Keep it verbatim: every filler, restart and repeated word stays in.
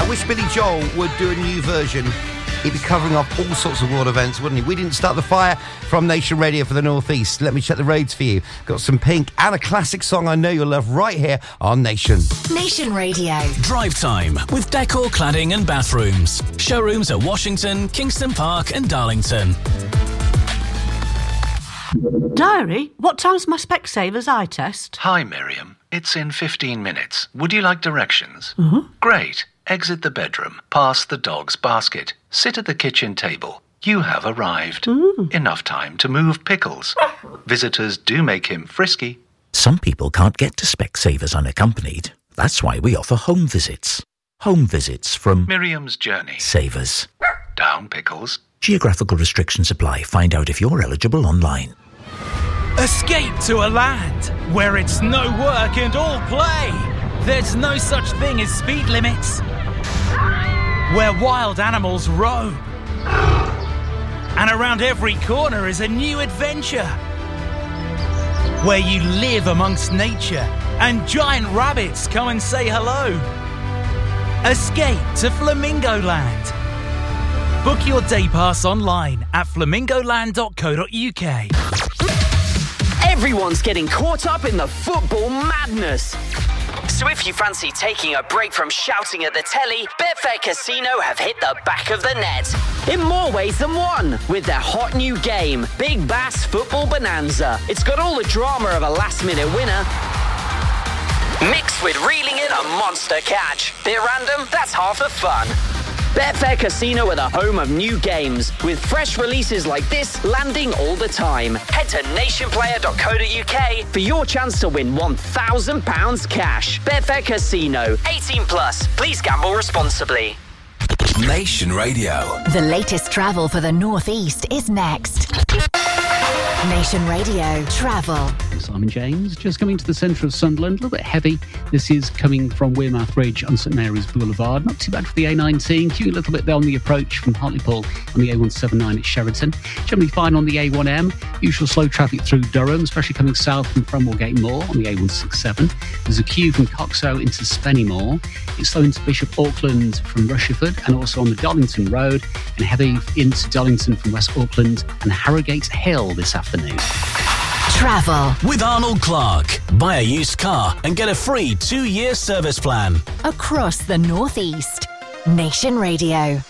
I wish Billy Joel would do a new version. He'd be covering off all sorts of world events, wouldn't he? We didn't start the fire from Nation Radio for the North East. Let me check the roads for you. Got some Pink and a classic song I know you'll love right here on Nation. Nation Radio. Drive time with Decor Cladding and Bathrooms. Showrooms at Washington, Kingston Park and Darlington. Diary, what time's my Specsavers eye test? Hi, Miriam. It's in fifteen minutes. Would you like directions? Mm-hmm. Great. Exit the bedroom, past the dog's basket, sit at the kitchen table. You have arrived. Mm. Enough time to move pickles. Visitors do make him frisky. Some people can't get to Specsavers unaccompanied. That's why we offer home visits. Home visits from Miriam's Journey. Savers. Down pickles. Geographical restrictions apply. Find out if you're eligible online. Escape to a land where it's no work and all play. There's no such thing as speed limits. Where wild animals roam. And around every corner is a new adventure. Where you live amongst nature and giant rabbits come and say hello. Escape to Flamingo Land. Book your day pass online at flamingo land dot co dot uk. Everyone's getting caught up in the football madness. So if you fancy taking a break from shouting at the telly, Betfair Casino have hit the back of the net. In more ways than one, with their hot new game, Big Bass Football Bonanza. It's got all the drama of a last-minute winner, mixed with reeling in a monster catch. Bit random? That's half the fun. Betfair Casino are the home of new games, with fresh releases like this landing all the time. Head to nation player dot co dot uk for your chance to win one thousand pounds cash. Betfair Casino, eighteen plus. Please gamble responsibly. Nation Radio. The latest travel for the North East is next. Nation Radio Travel. Simon James, just coming to the centre of Sunderland, a little bit heavy. This is coming from Wearmouth Bridge on St Mary's Boulevard. Not too bad for the A nineteen. Queuing a little bit there on the approach from Hartlepool on the A one seventy-nine at Sheraton. Generally fine on the A one M. Usual slow traffic through Durham, especially coming south from Framwell Gate Moor on the A one sixty-seven. There's a queue from Coxo into Spennymoor. It's slow into Bishop Auckland from Rushford and also on the Darlington Road, and heavy into Darlington from West Auckland and Harrogate Hill this afternoon. Travel with Arnold Clark. Buy a used car and get a free two-year service plan across the North East. Nation Radio.